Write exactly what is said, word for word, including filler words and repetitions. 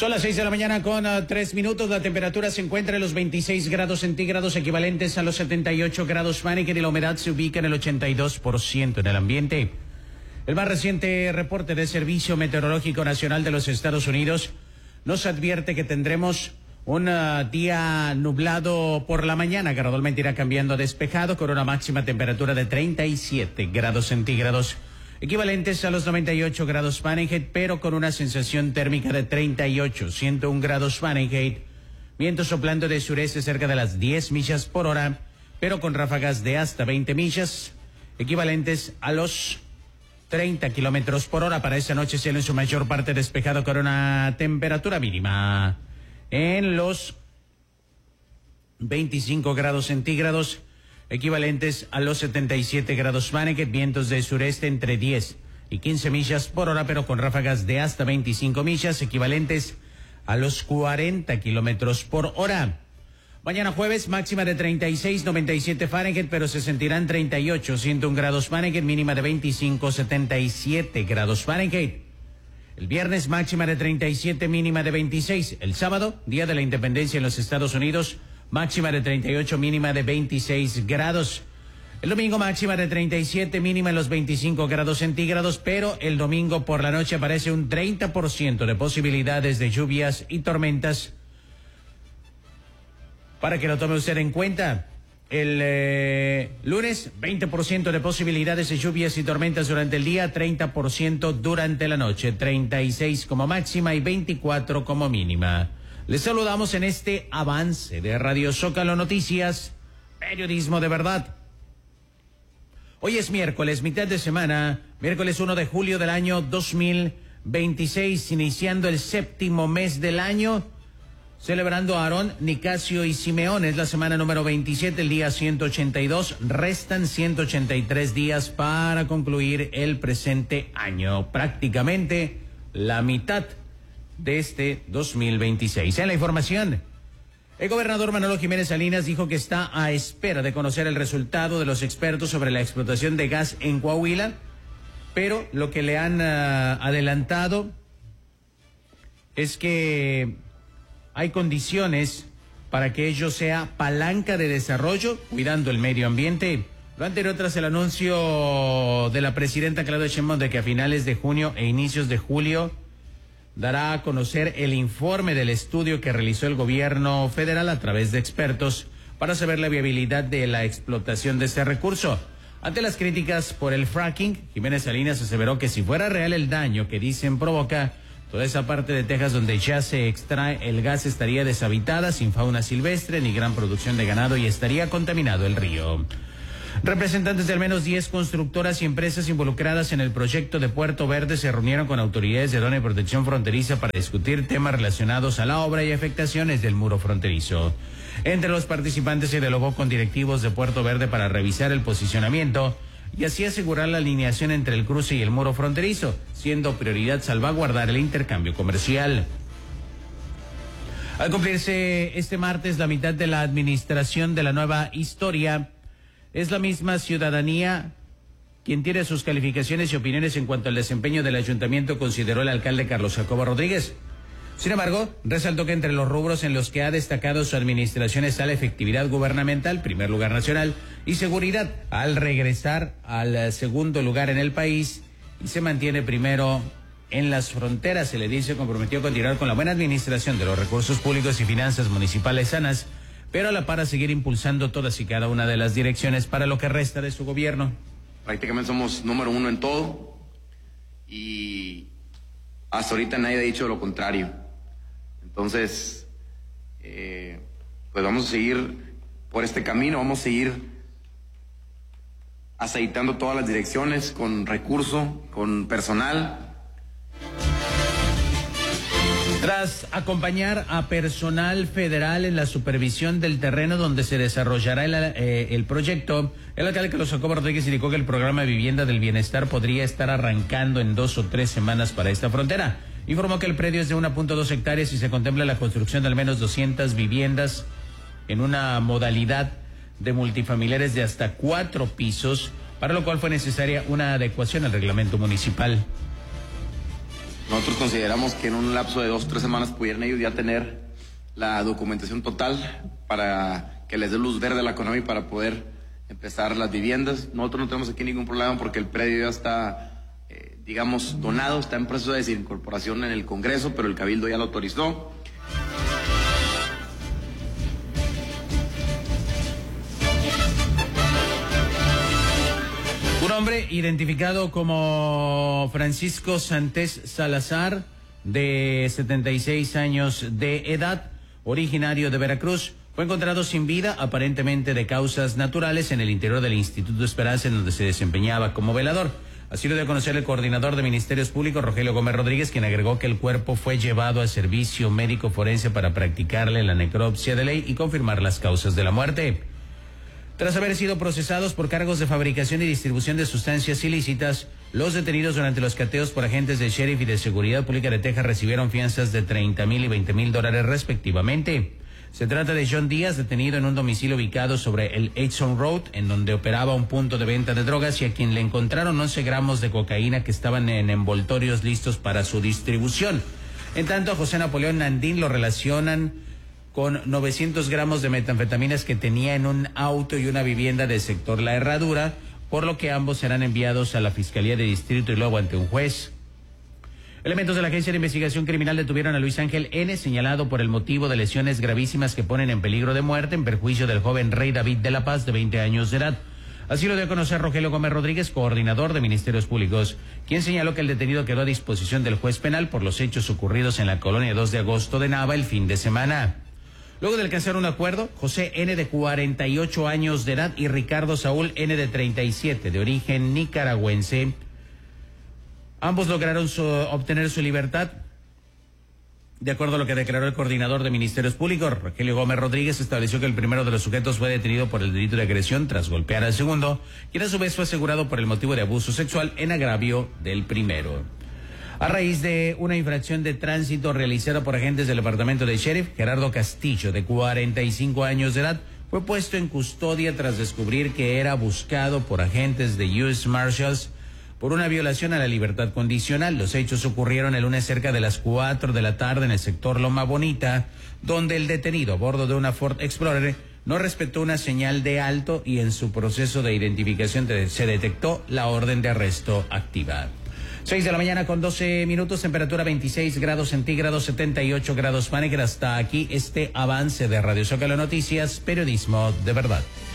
Son las seis de la mañana con uh, tres minutos. La temperatura se encuentra en los veintiséis grados centígrados, equivalentes a los setenta y ocho grados Fahrenheit, y la humedad se ubica en el ochenta y dos por ciento en el ambiente. El más reciente reporte del Servicio Meteorológico Nacional de los Estados Unidos nos advierte que tendremos un uh, día nublado por la mañana, gradualmente irá cambiando a despejado, con una máxima temperatura de treinta y siete grados centígrados, equivalentes a los noventa y ocho grados Fahrenheit, pero con una sensación térmica de treinta y ocho, ciento uno grados Fahrenheit, viento soplando de sureste cerca de las diez millas por hora, pero con ráfagas de hasta veinte millas, equivalentes a los treinta kilómetros por hora. Para esta noche, cielo en su mayor parte despejado, con una temperatura mínima en los veinticinco grados centígrados, equivalentes a los setenta y siete grados Fahrenheit, vientos de sureste entre diez y quince millas por hora, pero con ráfagas de hasta veinticinco millas, equivalentes a los cuarenta kilómetros por hora. Mañana jueves, máxima de treinta y seis, noventa y siete Fahrenheit, pero se sentirán treinta y ocho, ciento uno grados Fahrenheit, mínima de veinticinco, setenta y siete grados Fahrenheit. El viernes, máxima de treinta y siete, mínima de veintiséis. El sábado, Día de la Independencia en los Estados Unidos, máxima de treinta y ocho, mínima de veintiséis grados. El domingo, máxima de treinta y siete, mínima en los veinticinco grados centígrados, pero el domingo por la noche aparece un treinta por ciento de posibilidades de lluvias y tormentas. Para que lo tome usted en cuenta, el eh, lunes, veinte por ciento de posibilidades de lluvias y tormentas durante el día, treinta por ciento durante la noche, treinta y seis como máxima y veinticuatro como mínima. Les saludamos en este avance de Radio Zócalo Noticias, periodismo de verdad. Hoy es miércoles, mitad de semana, miércoles uno de julio del año dos mil veintiséis, iniciando el séptimo mes del año, celebrando a Aarón, Nicasio y Simeón. Es la semana número veintisiete, el día ciento ochenta y dos. Restan ciento ochenta y tres días para concluir el presente año. Prácticamente la mitad de este dos mil veintiséis. En la información, el gobernador Manolo Jiménez Salinas dijo que está a espera de conocer el resultado de los expertos sobre la explotación de gas en Coahuila, pero lo que le han uh, adelantado es que hay condiciones para que ello sea palanca de desarrollo, cuidando el medio ambiente. Lo anterior tras el anuncio de la presidenta Claudia Sheinbaum de que a finales de junio e inicios de julio dará a conocer el informe del estudio que realizó el gobierno federal a través de expertos para saber la viabilidad de la explotación de este recurso. Ante las críticas por el fracking, Jiménez Salinas aseveró que si fuera real el daño que dicen provoca, toda esa parte de Texas donde ya se extrae el gas estaría deshabitada, sin fauna silvestre ni gran producción de ganado, y estaría contaminado el río. Representantes de al menos diez constructoras y empresas involucradas en el proyecto de Puerto Verde se reunieron con autoridades de aduana y protección fronteriza para discutir temas relacionados a la obra y afectaciones del muro fronterizo. Entre los participantes se dialogó con directivos de Puerto Verde para revisar el posicionamiento y así asegurar la alineación entre el cruce y el muro fronterizo, siendo prioridad salvaguardar el intercambio comercial. Al cumplirse este martes la mitad de la administración de la nueva historia, es la misma ciudadanía quien tiene sus calificaciones y opiniones en cuanto al desempeño del ayuntamiento, consideró el alcalde Carlos Jacobo Rodríguez. Sin embargo, resaltó que entre los rubros en los que ha destacado su administración está la efectividad gubernamental, primer lugar nacional, y seguridad, al regresar al segundo lugar en el país, y se mantiene primero en las fronteras. Se le dice comprometió a continuar con la buena administración de los recursos públicos y finanzas municipales sanas, pero a la par a seguir impulsando todas y cada una de las direcciones para lo que resta de su gobierno. Prácticamente somos número uno en todo y hasta ahorita nadie ha dicho lo contrario. Entonces, eh, pues vamos a seguir por este camino, vamos a seguir aceitando todas las direcciones con recurso, con personal. Tras acompañar a personal federal en la supervisión del terreno donde se desarrollará el, eh, el proyecto, el alcalde Carlos Jacobo Rodríguez indicó que el programa de vivienda del bienestar podría estar arrancando en dos o tres semanas para esta frontera. Informó que el predio es de una punto dos hectáreas y se contempla la construcción de al menos doscientas viviendas en una modalidad de multifamiliares de hasta cuatro pisos, para lo cual fue necesaria una adecuación al reglamento municipal. nosotros consideramos que en un lapso de dos o tres semanas pudieran ellos ya tener la documentación total para que les dé luz verde a la economía y para poder empezar las viviendas. Nosotros no tenemos aquí ningún problema porque el predio ya está, eh, digamos, donado, está en proceso de desincorporación en el Congreso, pero el Cabildo ya lo autorizó. Un hombre identificado como Francisco Santés Salazar, de setenta y seis años de edad, originario de Veracruz, fue encontrado sin vida, aparentemente de causas naturales, en el interior del Instituto Esperanza, en donde se desempeñaba como velador. Así lo dio a conocer el coordinador de Ministerios Públicos, Rogelio Gómez Rodríguez, quien agregó que el cuerpo fue llevado a servicio médico forense para practicarle la necropsia de ley y confirmar las causas de la muerte. Tras haber sido procesados por cargos de fabricación y distribución de sustancias ilícitas, los detenidos durante los cateos por agentes del sheriff y de Seguridad Pública de Texas recibieron fianzas de treinta mil y veinte mil dólares respectivamente. Se trata de John Díaz, detenido en un domicilio ubicado sobre el Edson Road, en donde operaba un punto de venta de drogas, y a quien le encontraron once gramos de cocaína que estaban en envoltorios listos para su distribución. En tanto, a José Napoleón Nandín lo relacionan con novecientos gramos de metanfetaminas que tenía en un auto y una vivienda del sector La Herradura, por lo que ambos serán enviados a la Fiscalía de Distrito y luego ante un juez. Elementos de la Agencia de Investigación Criminal detuvieron a Luis Ángel N., señalado por el motivo de lesiones gravísimas que ponen en peligro de muerte en perjuicio del joven Rey David de la Paz, de veinte años de edad. Así lo dio a conocer Rogelio Gómez Rodríguez, coordinador de Ministerios Públicos, quien señaló que el detenido quedó a disposición del juez penal por los hechos ocurridos en la colonia dos de agosto de Nava el fin de semana. Luego de alcanzar un acuerdo, José N., de cuarenta y ocho años de edad, y Ricardo Saúl N., de treinta y siete, de origen nicaragüense, ambos lograron su, obtener su libertad. De acuerdo a lo que declaró el coordinador de Ministerios Públicos, Rogelio Gómez Rodríguez, estableció que el primero de los sujetos fue detenido por el delito de agresión tras golpear al segundo, quien a su vez fue asegurado por el motivo de abuso sexual en agravio del primero. A raíz de una infracción de tránsito realizada por agentes del departamento de sheriff, Gerardo Castillo, de cuarenta y cinco años de edad, fue puesto en custodia tras descubrir que era buscado por agentes de U S Marshals por una violación a la libertad condicional. Los hechos ocurrieron el lunes cerca de las cuatro de la tarde en el sector Loma Bonita, donde el detenido a bordo de una Ford Explorer no respetó una señal de alto y en su proceso de identificación se detectó la orden de arresto activa. seis de la mañana con doce minutos, temperatura veintiséis grados centígrados, setenta y ocho grados Fahrenheit. Hasta aquí este avance de Radio Zócalo Noticias, periodismo de verdad.